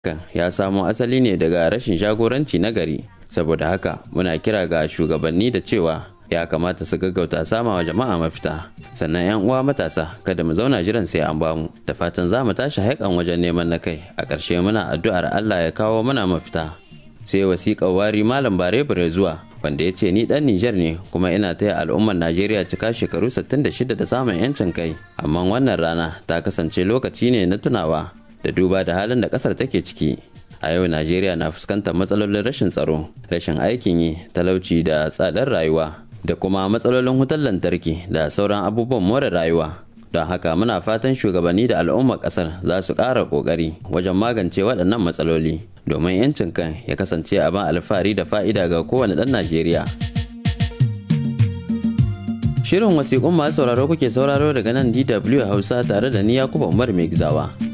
ya samo asali ne daga rashin jagoranci na gari. Saboda haka muna kira ga shugabanni da cewa ya kamata su gaggauta sama wa jama'a mafita. Sannan 'yan uwa matasa kada mu zauna jiran sai an bamu. Da fatan za mu tashi haikan wajen neman na kai. A ƙarshe muna addu'ar Allah ya kawo mana mafita. Sai wasiƙar wari Malam Bare zuwa wanda ya ce ni ɗan Nijar ne kuma ina taya al'ummar Najeriya cika shekaru 66 da samun 'yancin kai. Amma wannan rana ta kasance lokaci ne na tunawa da duba da halin da ƙasar take ciki. A yau Najeriya na fuskantar matsalolin rashin tsaro, rashin aikin yi, talauci da tsadar rayuwa, da kuma matsalolin wutar lantarki da sauran abubuwan more rayuwa. Don haka muna fatan shugabanni da al'ummar ƙasar za su ƙara ƙoƙari wajen magance waɗannan matsaloli domin 'yancin kan ya kasance abin alfahari da fa'ida ga kowane ɗan Najeriya. Shirin wasiƙun masu sauraro kuke sauraro daga nan DW Hausa tare da ni Yakubu Umar Mai Gizawa.